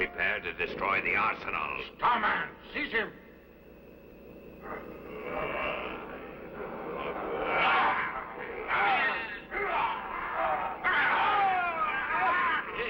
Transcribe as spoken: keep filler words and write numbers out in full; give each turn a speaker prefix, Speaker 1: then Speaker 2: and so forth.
Speaker 1: Prepare to destroy the arsenal.
Speaker 2: Starman, seize him!